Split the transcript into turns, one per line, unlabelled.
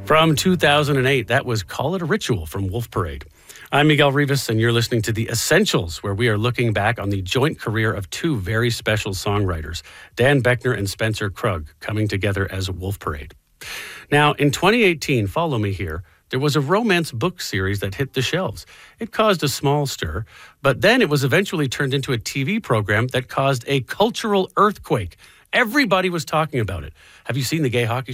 From 2008, that was Call It a Ritual from Wolf Parade. I'm Miguel Rivas, and you're listening to The Essentials, where we are looking back on the joint career of two very special songwriters, Dan Boeckner and Spencer Krug, coming together as Wolf Parade. Now, in 2018, follow me here, there was a romance book series that hit the shelves. It caused a small stir, but then it was eventually turned into a TV program that caused a cultural earthquake. Everybody was talking about it. Have you seen the gay hockey